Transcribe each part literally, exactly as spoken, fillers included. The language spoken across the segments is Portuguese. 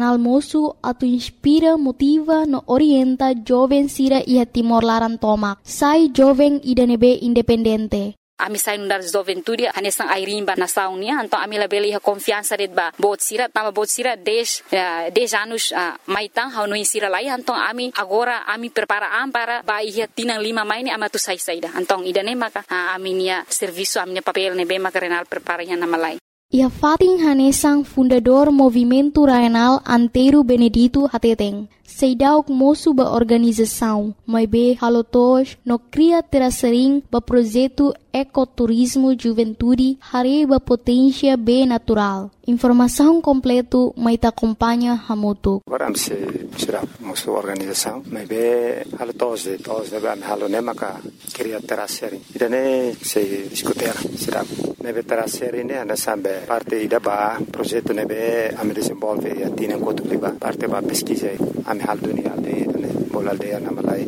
na almoço atu inspira, motiva, no orienta jovem sira ia Timor Laran tomak. Sai jovem ida nebe independente. Ami sai nundar juventude hanesang airimba na saunia então ami labeli ha confiança de ba bot sira tama bot sira dez dez anos maitang hau no sira lai então ami agora ami prepara am para ba ia tinang lima mai ni amatu sai saida então idane maka ami nia serviço ami papel ne be maka renal prepara ya nama lai. Ia Fatin Hanesang fundador Movimento Raional Antero Benedito Hateteng. Seidauk moço ba organização, mas be halotos no cria terasering ba projeto ecoturismo juventude hare ba potência be natural. Informação completo mai ta acompanha hamoto. Agora am se será moço organização, mas be halotos de tos de ba halo ne maka cria terasering. Idane se discutir será nebe terasering ne ana sambe parte ida ba projeto nebe am desenvolve a tina enquanto liba parte ba pesquisa am hal dunia aldeia ne bol aldeia na malai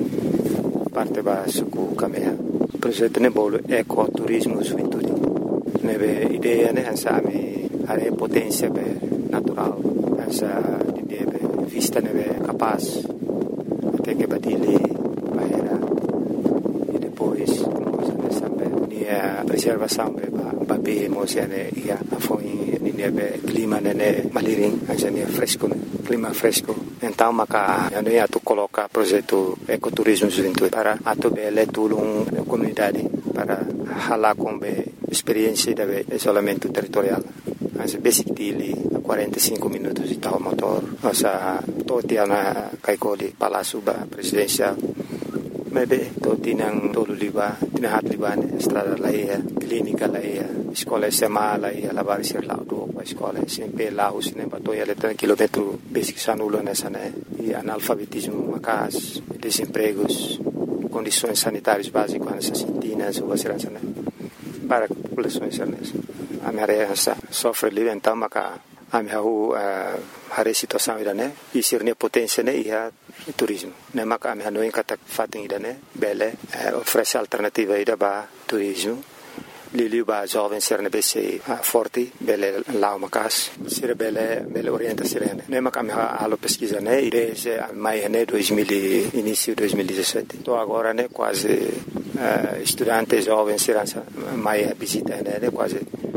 parte ba suku kamea projeto ne bol ecoturismo juventude nebe ideia ne hansa ami are potência be natural hansa ideia be vista nebe capaz até que badile bahera e depois coisa ne sambe nia preservação be ba be mosiane ia foi nebe clima ne maliring hansa ne fresco clima fresco. Então, maka ano ia tu coloca projeto ecoturismo juventude para atu bele tulung comunidade para hala com be experiência de isolamento territorial. Mas basic dili quarenta e cinco minutos de tal motor. Nossa totia na kaikoli palácio ba presidencial. Mebe totinang tolu liba tinahat liban estrada laia clínica laia escola sema laia lavar ser laudo escola sempre lá os nem bato ia letra quilômetro basic sanulo nessa né e analfabetismo macas desempregos condições sanitárias básicas nessas sintinas ou assim né para populações nessa a minha sofre ali então maca a minha a situação ida né e ser ne potência né ia turismo né maca a minha não encata fatem ida né bele oferece alternativa ida ba turismo Lili ba jovem ser ne bese forte bele lao macas ser bele bele orienta serene ne maca a minha alo pesquisa né desde mai né dois mil início dois mil e dezessete tô agora né quase uh, estudante jovem ser mai visita né quase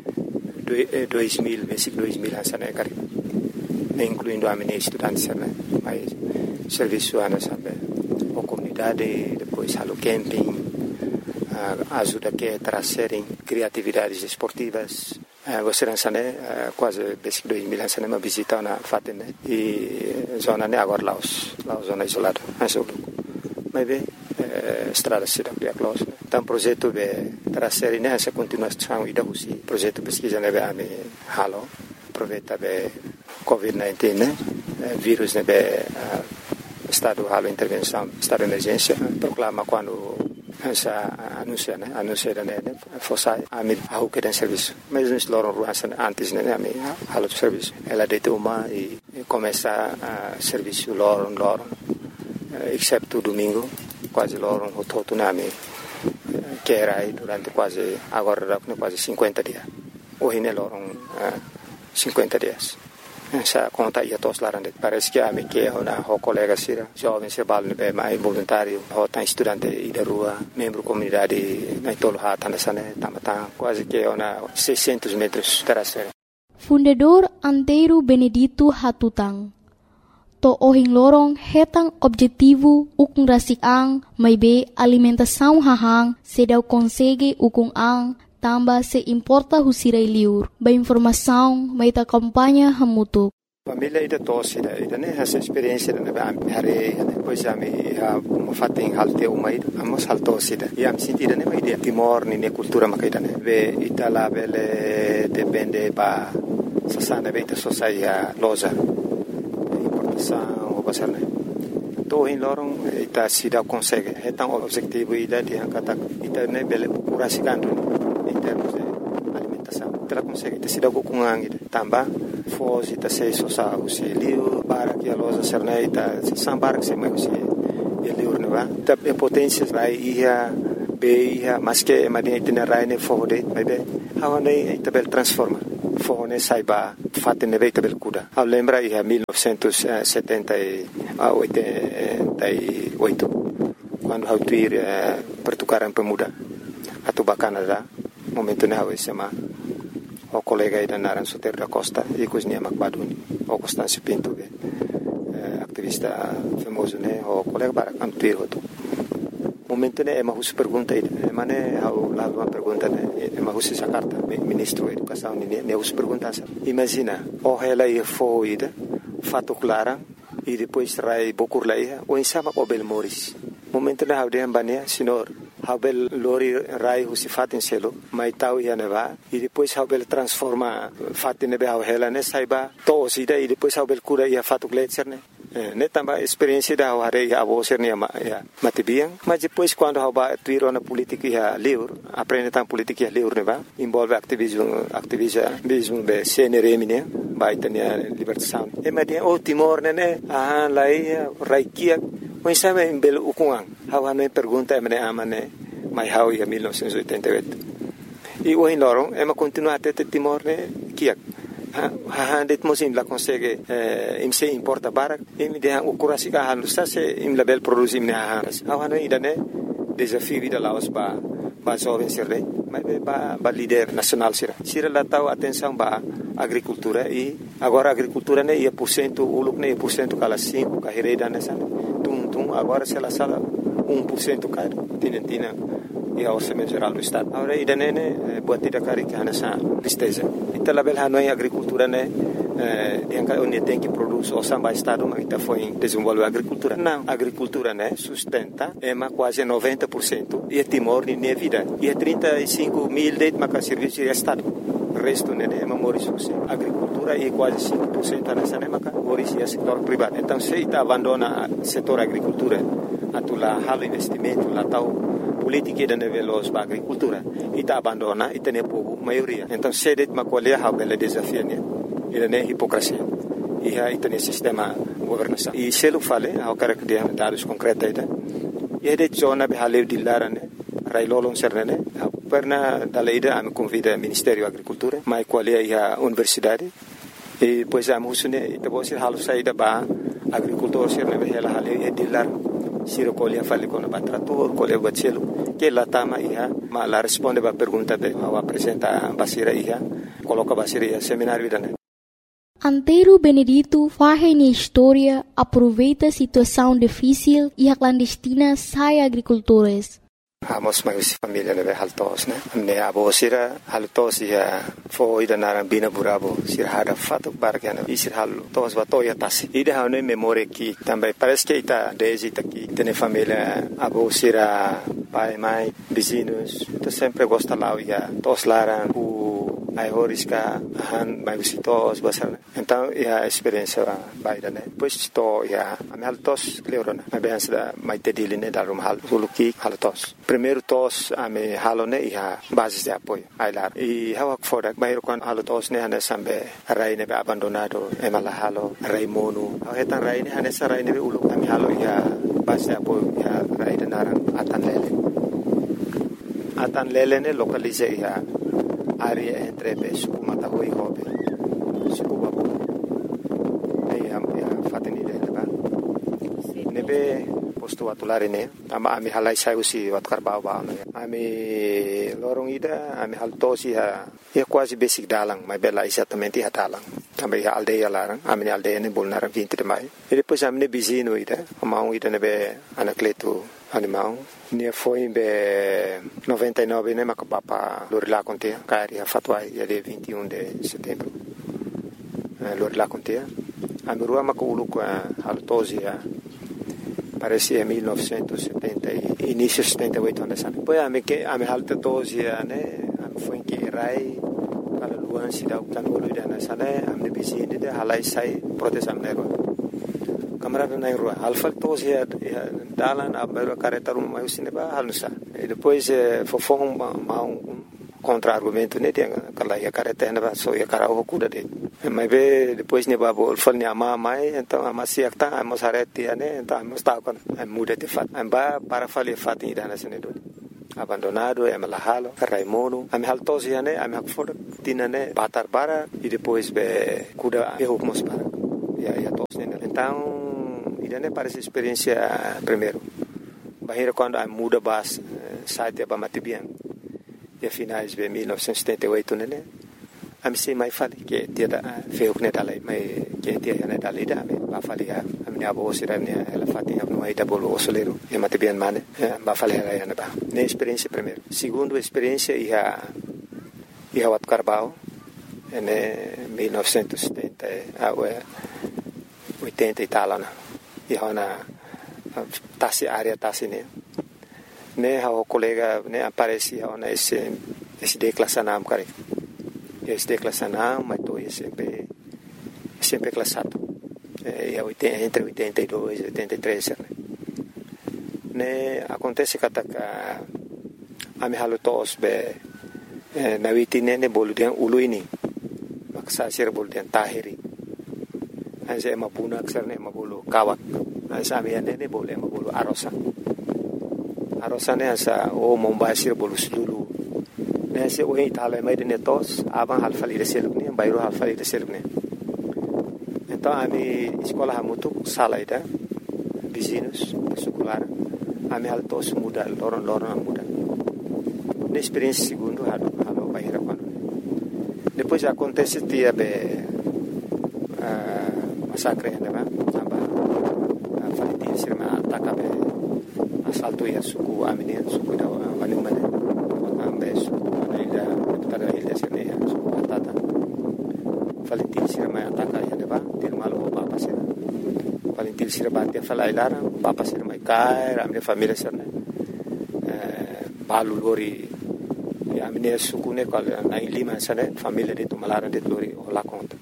dois mil basic dois mil essa né cari incluindo a minha estudante né mais serviço ana sabe a comunidade depois halo camping uh, ajuda que trazerem criatividades esportivas uh, você não né uh, quase basic dois mil essa né uma visita na fatem né e zona né agora Laos Laos zona isolada essa mas bem uh, estrada cidade close então projeto de trazer né essa continuação e da usi projeto pesquisa né a me halo aproveita be covid dezenove né vírus né be estado halo intervenção estado de emergência proclama quando essa anuncia né anuncia né fosse a me ao que tem serviço mas nós loram ruança antes né a me halo serviço ela deita uma e começa a serviço loram loram exceto domingo quase loram o todo na me que era aí durante quase agora quase cinquenta dias hoje ne loram cinquenta dias essa conta ia todos lá dentro parece que a me que uma o colega sira jovem se bal ne mais voluntário o tá estudante e da rua membro comunidade na tolo hata nessa né tamata quase que uma seiscentos metros terasera fundador Antero Benedito Hatutang to ohing lorong hetang objetivo ukung rasik ang may be alimentação hahang sedaw konsege ukung ang tamba se importa husiray liur ba informação may ta kampanya hamutuk família ida tosse ida ida né essa experiência né hare depois a me a uma fatem halte uma ida amos haltosse ida e am sentida né uma ideia Timor ni ne cultura makaida né be itala bele depende ba sasana be ita sosaia loza o basarne to in lorong ita sida consegue etang objetivo ida di angkata ita ne bele kurasikan in termos de alimentação ita consegue ita sida kukungang ita tamba fos ita se sosa usi liu para que a loja serne ita sambar se mai usi liu ne va ita potência vai ia be ia mas que madinha itinerária ne fode bebe hawane ita bel transforma Fone saiba fatin nebe tabel kuda. Eu lembra ia mil novecentos e setenta e oito quando eu tuir pertukaran pemuda atau Canada momento ne hawe sama o colega ida naran Soter da Costa e cozinha Macbaduni o Constâncio Pinto be aktivista famoso ne o colega bara am tuir hoto momento ne ema hus pergunta ida mane hau la uma pergunta ne ema hus essa carta ministro da educação ne ne hus pergunta imagina o ela ia foi ida fato clara e depois rai bokur laia o insama o bel moris momento ne hau de ambania senhor Habel lori rai husi fatin selo mai tau ia neva e depois Habel transforma fatin nebe hau hela ne saiba to sida e depois Habel cura ia fatu gletser ne ne tamba experiência da hare ia avoser ne ya matibiang mas depois quando haba tuiro na política ia livre aprende tam política ia livre neva envolve ativismo ativismo be C N R M ne vai tenia libertação e madia o Timor ne ah lai raikia o insama em belo ukungang hau hanu pergunta emane amane mai hau ia mil novecentos e oitenta e oito e o hinoro ema continua até Timor ne kiak ha ha det mosim la consegue im se importa barak im de o kurasi ka halu sa se im label produzim ne ha hau hanu idane desafio vida laos ba ba jovem sirre mai ba ba líder nacional sira sira la tau atenção ba agricultura e agora agricultura ne ia por cento uluk ne por cento kala cinco ka hereda ne sana tum tum agora se la sala um por cento cai tinentina e a orçamento geral do estado agora ida ne ne buatida cari que hanasa tristeza ita la bel hanoi agricultura ne eh anche onde tem que produz o samba estado mas ita foi desenvolver agricultura não agricultura ne sustenta é ma quase noventa por cento e Timor ne vida e trinta e cinco mil de ma serviço de estado resto ne é memoris agricultura e quase cinco por cento nessa ne ma moris e setor privado então se ita abandona setor agricultura atula halo investimento la tau politica da nevelos ba agricultura ita abandona ita ne povo maioria então sedet ma qualia ha bela desafio ne ida ne hipocrisia e ha ita ne sistema governação e se lo fale ha o cara que de dados concreta ida e de zona be hale di larane rai lolon sernene perna dalla ida am convida Ministério Agricultura mai qualia ia universidade e pois am usune ita bosi halo saida ba agricultor serne be hela hale e di lar siro colia fale con batrator colia bacelo che la tama ia ma la risponde ba pergunta be wa presenta basira ia coloca basira ia seminário ida Antero Benedito faz na história aproveita a situação difícil e a clandestina sai agricultores. Amos mais família neve haltos né ne abo sira haltos ia foi da narambina burabo sira hada fato bargana isir halu tos batoya tas ida hane memória que também parece que ita desde aqui tem família abo sira pai mãe vizinhos então sempre gosta lá ia tos laran o ai horiska han mai visitos basar então ia experiência baida né pois to ia am haltos leorona mai bem da mai tediline da rum hal suluki haltos primeiro tos ame halone ia basis de apoio ailar e hawak fodak bayro kan halotos ne hane sambe rai ne be abandonado e mala halo rai monu etan rai ne hane sarai ne be uluk ami halo ia basis de apoio ia rai de naran atan lele atan lele ne localize ia área entre be suku mata hoi hobe suku babu ai am ia fateni de ba ne be posto atulare ne ama ami halai sai usi wat karbau ba no ami lorong ida ami haltosi ha e quase basic dalang mai bela exatamente ha dalang também ha aldeia larang ami aldeia ne bolnaram vinte de maio e depois ami ne bizino ida amau ida ne be anacleto animal ne foi be noventa e nove ne makapapa lorila contea cari ha fatwai ia de vinte e um de setembro lorila contea ami rua makulu com haltosi ha parece mil novecentos e setenta e início de setenta e oito anos sabe poi a me che a me alta doze ne foi que rai para luan si da kan ulu dana sale am de bizine de halai sai protesam nego kamera na rua alfa doze ya dalan abero caretarum mai usine ba halusa e depois fofon ma um contra-argumento ne tem aquela ia caretena ba so ia cara o cuda de mas be depois ne babo fal ne ama mai então ama si acta amos arete ne então amos ta con muda de fat amba para fali fat ida na sene do abandonado, é malahalo, Raimundo, a me haltosi ane, a me hakfora, tinane, batar para, e depois be, kuda erramos para, e aí a tos nele. Então, idane parece experiência primeiro. Bahira quando a muda bas, site a Bamatibian, e a finais de mil novecentos e setenta e oito, né? A me sei mais fale, que dia da feu que nedalai, mas que dia da nedalai da, me fale a minha avó será minha, ela fatinha no aí da bolo osoleiro, e Matibian mane, me fale ela aí na ba. Nem experiência primeiro. Segundo experiência ia ia Wat Carbau, em mil novecentos e setenta, oitenta e tal, né? Ia na tasi área tasi né. Ne o colega ne aparece na esse esse declassanam cara. Esse declassanam, mas tô sempre sempre classado. É entre oitenta e dois e oitenta e três, né? Ne acontece que ataca a me halutos be na witine ne bolu den uluini. Maksa sir bolu den tahiri. Anse ema puna aksar ne ema bolu kawak. Anse ame ne bolu ema bolu arosa. Arosa ne asa o mombasir bolu sulu. Ne se o itala mai de netos aban halfali de selukne bairo halfali de selukne. Então a mi escola hamutu sala ida vizinhos secular a mi altos muda loron loron muda. Na experiência segundo halo halo baira quando. Depois acontece dia be massacre ne ba aba falitin sirma ataka be assalto ya suku amine suku da wani mane ambe suku ida tada ida sirne suku atata falitin sirma ataka ya ne ba tirmalo papa sirma falitin sirma te fala ilara papa sirma kai amne família sirne balu lori ya amine suku ne kal na lima sane família de tumalara de lori la conta.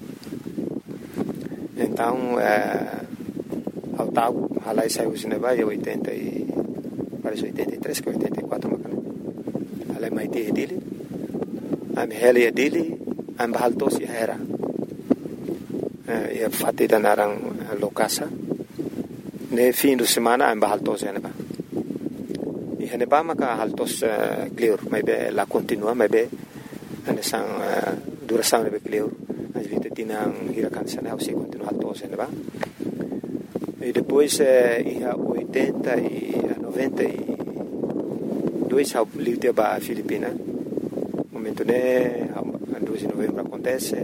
Então, ao tal, a lei saiu de Neva em oitenta e parece oitenta e três que oitenta e quatro macana. A lei mais dia dele, a minha helia dele, a minha haltos e era. E a fatida narang locasa. Ne fim de semana a minha haltos e Neva. E Neva maca haltos clear, mas be la continua, mas be nessa duração de clear. As vinte tinham hirakan sana ao se continuar todos né, e depois em oitenta e noventa e dois ao livre para a Filipina, momento né, dois de novembro acontece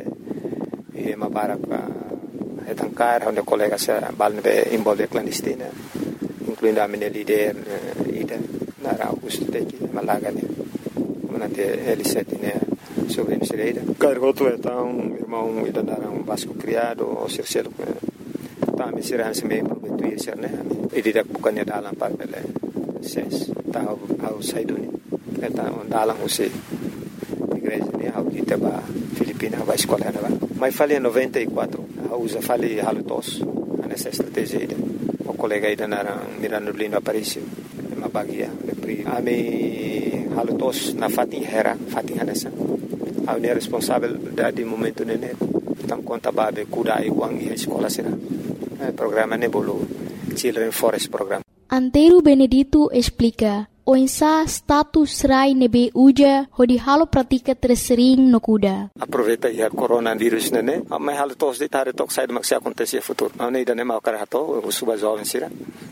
e uma barca retancar onde colega se balne envolve clandestina, incluindo a minha líder ida na Augusto Teki Malaga né, manate L sete né. Sobre a Cireira. Cargoto então, irmão, ainda um Vasco criado, ou Circelo, tá, me será se membro do I C R, né? E direto bukannya dalam para bela, ses, tá, ao saiduni, então dalam você, igreja né, ao kita ba Filipina, vai escola né, mas falei em noventa e quatro, a usa falei halutos, nessa estratégia aí, o colega ainda era Mirando Lino Aparício, uma bagia, a me halutos na fatin hera, fatin hanessa. A minha responsabilidade no momento nene tang conta babe kuda iwang i escola sira programa nebolo Children Forest Program. Antero Benedito explica o insa status rai nebe uja hodi halo pratika tersering no kuda. Aproveita ya coronavirus nene amma halo tos de tare tok side maksi acontece futuro. Ani dane mau karato o suba jovem sira.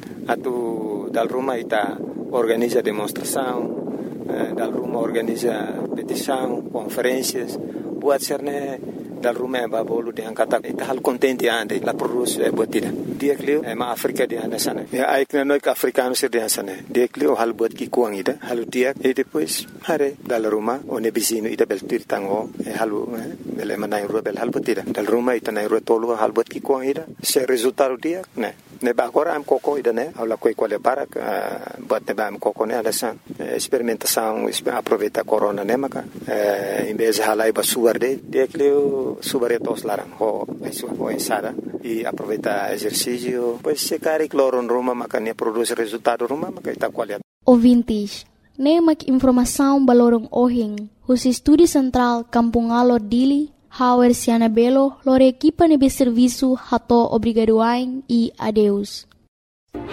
Atu dal rumah ita organiza demonstração. Dal rumah organiza petição, conferências, buat serne dal rumah babolu de angkata ita hal contente ande la produce e botida. Dia klio e ma Afrika de anda sana. Ya aikna noik africano sir de sana. Dia klio hal buat ki kuang ida, halu dia e depois hare dal rumah one bizino ida bel tir tango e halu bel manai rubel hal botida. Dal rumah ita nai rotolo hal buat ki kuang ida. Se resultado dia ne ne ba agora am coco ida ne aula coi quale para buat ne ba am coco ne ada san experimentação aproveita corona ne maka em vez de halai ba suar de dia klio subaretos larang ho isso ho ensada e aproveita exercício pois se cari cloron ruma maka ne produz resultado ruma maka ita qualidade. Ouvintes, ne mak informação balorong ohing os estúdio central Kampung Alor Dili Hauer Siana Belo lore equipa nebe serviço hato obrigadoain e adeus.